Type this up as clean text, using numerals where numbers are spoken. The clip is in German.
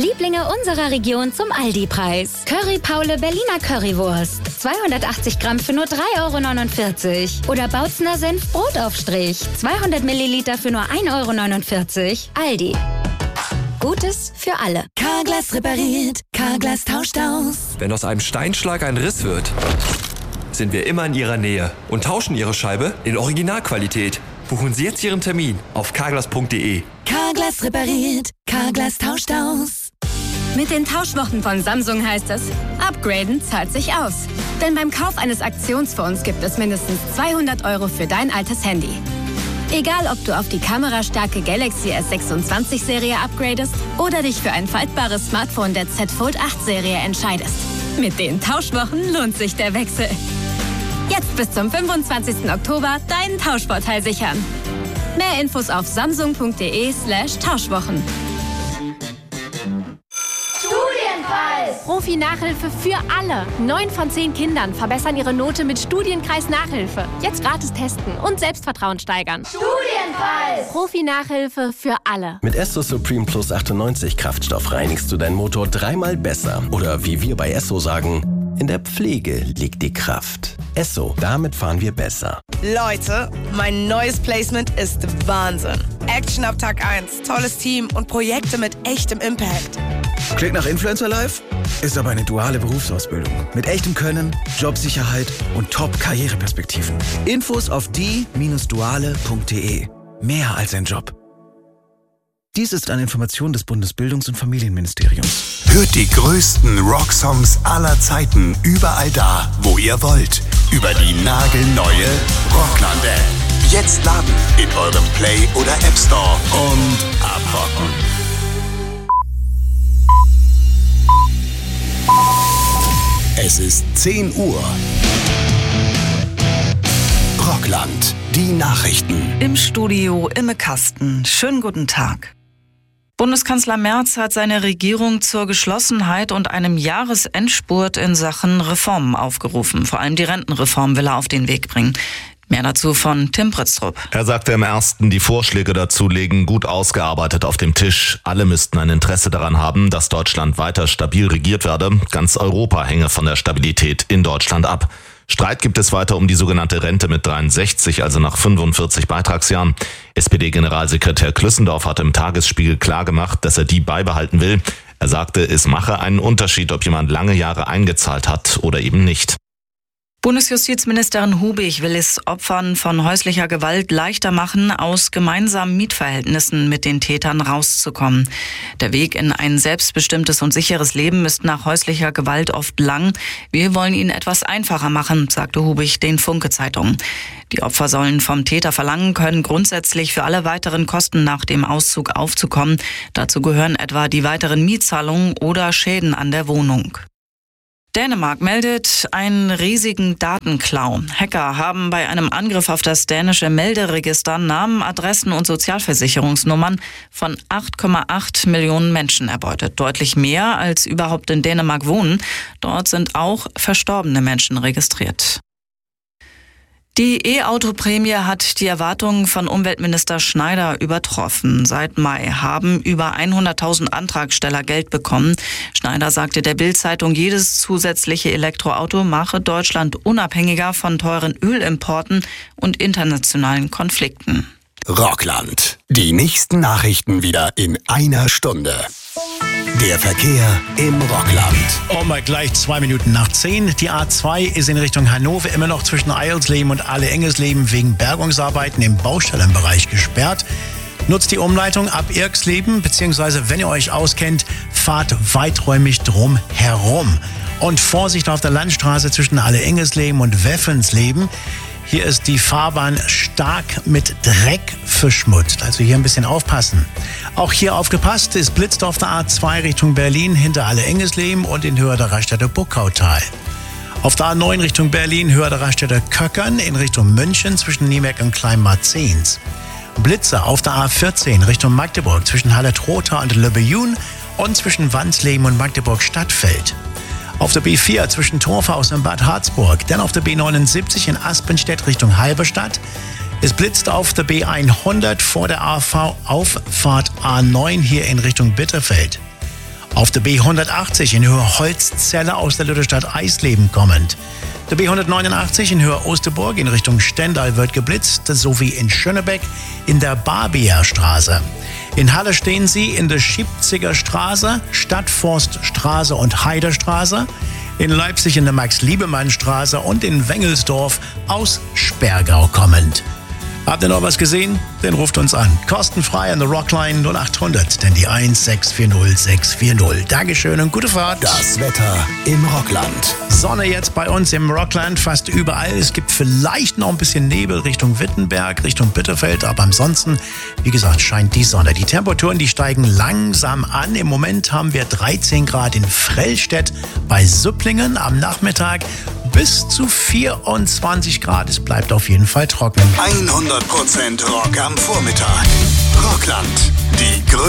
Lieblinge unserer Region zum Aldi-Preis. Curry Paule Berliner Currywurst. 280 Gramm für nur 3,49 € Oder Bautzner Senf Brotaufstrich. 200 Milliliter für nur 1,49 €. Aldi. Gutes für alle. Carglass repariert, Carglass tauscht aus. Wenn aus einem Steinschlag ein Riss wird, sind wir immer in Ihrer Nähe und tauschen Ihre Scheibe in Originalqualität. Buchen Sie jetzt Ihren Termin auf carglass.de. Carglass repariert, Carglass tauscht aus. Mit den Tauschwochen von Samsung heißt es, upgraden zahlt sich aus. Denn beim Kauf eines Aktionsfonds gibt es mindestens 200 € für dein altes Handy. Egal, ob du auf die kamerastarke Galaxy S26-Serie upgradest oder dich für ein faltbares Smartphone der Z Fold 8-Serie entscheidest. Mit den Tauschwochen lohnt sich der Wechsel. Jetzt bis zum 25. Oktober deinen Tauschvorteil sichern. Mehr Infos auf samsung.de/Tauschwochen. Profi-Nachhilfe für alle. 9 von 10 Kindern verbessern ihre Note mit Studienkreis Nachhilfe. Jetzt gratis testen und Selbstvertrauen steigern. Studienpreis! Profi-Nachhilfe für alle. Mit Esso Supreme Plus 98 Kraftstoff reinigst du deinen Motor 3-mal besser. Oder wie wir bei Esso sagen, in der Pflege liegt die Kraft. Esso, damit fahren wir besser. Leute, mein neues Placement ist Wahnsinn. Action ab Tag 1, tolles Team und Projekte mit echtem Impact. Klingt nach Influencer Life? Ist aber eine duale Berufsausbildung. Mit echtem Können, Jobsicherheit und Top-Karriereperspektiven. Infos auf die-duale.de. Mehr als ein Job. Dies ist eine Information des Bundesbildungs- und Familienministeriums. Hört die größten Rocksongs aller Zeiten überall da, wo ihr wollt. Über die nagelneue Rockland-App. Jetzt laden in eurem Play- oder App Store und abrocken. Es ist 10 Uhr. Rockland, die Nachrichten. Im Studio Imme Kasten. Schönen guten Tag. Bundeskanzler Merz hat seine Regierung zur Geschlossenheit und einem Jahresendspurt in Sachen Reformen aufgerufen. Vor allem die Rentenreform will er auf den Weg bringen. Mehr dazu von Tim Pritztrup. Er sagte im ersten, die Vorschläge dazu liegen gut ausgearbeitet auf dem Tisch. Alle müssten ein Interesse daran haben, dass Deutschland weiter stabil regiert werde. Ganz Europa hänge von der Stabilität in Deutschland ab. Streit gibt es weiter um die sogenannte Rente mit 63, also nach 45 Beitragsjahren. SPD-Generalsekretär Klüssendorf hat im Tagesspiegel klargemacht, dass er die beibehalten will. Er sagte, es mache einen Unterschied, ob jemand lange Jahre eingezahlt hat oder eben nicht. Bundesjustizministerin Hubig will es Opfern von häuslicher Gewalt leichter machen, aus gemeinsamen Mietverhältnissen mit den Tätern rauszukommen. Der Weg in ein selbstbestimmtes und sicheres Leben ist nach häuslicher Gewalt oft lang. Wir wollen ihn etwas einfacher machen, sagte Hubig den Funke-Zeitungen. Die Opfer sollen vom Täter verlangen können, grundsätzlich für alle weiteren Kosten nach dem Auszug aufzukommen. Dazu gehören etwa die weiteren Mietzahlungen oder Schäden an der Wohnung. Dänemark meldet einen riesigen Datenklau. Hacker haben bei einem Angriff auf das dänische Melderegister Namen, Adressen und Sozialversicherungsnummern von 8,8 Millionen Menschen erbeutet. Deutlich mehr als überhaupt in Dänemark wohnen. Dort sind auch verstorbene Menschen registriert. Die E-Auto-Prämie hat die Erwartungen von Umweltminister Schneider übertroffen. Seit Mai haben über 100.000 Antragsteller Geld bekommen. Schneider sagte der Bild-Zeitung, jedes zusätzliche Elektroauto mache Deutschland unabhängiger von teuren Ölimporten und internationalen Konflikten. Rockland. Die nächsten Nachrichten wieder in einer Stunde. Der Verkehr im Rockland. Mal gleich 2 Minuten nach 10. Die A2 ist in Richtung Hannover immer noch zwischen Eilsleben und Alle-Engelsleben wegen Bergungsarbeiten im Baustellenbereich gesperrt. Nutzt die Umleitung ab Irksleben, beziehungsweise wenn ihr euch auskennt, fahrt weiträumig drum herum. Und Vorsicht auf der Landstraße zwischen Alle-Engelsleben und Weffelsleben. Hier ist die Fahrbahn stark mit Dreck verschmutzt, also hier ein bisschen aufpassen. Auch hier aufgepasst, es blitzt auf der A2 Richtung Berlin hinter Alle-Engelsleben und in Höhe der Raststätte Buckautal. Auf der A9 Richtung Berlin Höhe der Raststätte Köckern in Richtung München zwischen Niemeck und Kleinmarzens. Blitze auf der A14 Richtung Magdeburg zwischen Halle-Trotha und Löbejun und zwischen Wansleben und Magdeburg-Stadtfeld. Auf der B4 zwischen Torfhaus und Bad Harzburg, dann auf der B79 in Aspenstedt Richtung Halberstadt. Es blitzt auf der B100 vor der AV Auffahrt A9 hier in Richtung Bitterfeld. Auf der B180 in Höhe Holzzelle aus der Lüttestadt Eisleben kommend. Der B189 in Höhe Osterburg in Richtung Stendal wird geblitzt, sowie in Schönebeck in der Barbierstraße. In Halle stehen Sie in der Schiebziger Straße, Stadtforststraße und Heiderstraße. In Leipzig in der Max-Liebemann-Straße und in Wengelsdorf aus Sperrgau kommend. Habt ihr noch was gesehen? Dann ruft uns an. Kostenfrei an der Rockline 0800, denn die 1640640. Dankeschön und gute Fahrt. Das Wetter im Rockland. Sonne jetzt bei uns im Rockland fast überall. Es gibt vielleicht noch ein bisschen Nebel Richtung Wittenberg, Richtung Bitterfeld, aber ansonsten, wie gesagt, scheint die Sonne. Die Temperaturen, die steigen langsam an. Im Moment haben wir 13 Grad in Frellstedt bei Supplingen am Nachmittag. Bis zu 24 Grad. Es bleibt auf jeden Fall trocken. 100% Rock am Vormittag. Rockland, die größte